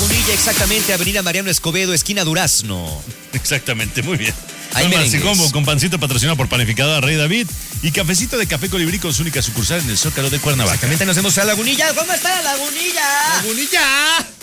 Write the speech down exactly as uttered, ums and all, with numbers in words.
Lagunilla, exactamente, Avenida Mariano Escobedo, esquina Durazno. Exactamente, muy bien. Hay Almuerzo y merengues. combo con pancito patrocinado por Panificadora Rey David y cafecito de Café Colibrí con su única sucursal en el Zócalo de Cuernavaca. Exactamente, nos vemos a Lagunilla. ¿Cómo está Lagunilla? ¡Lagunilla!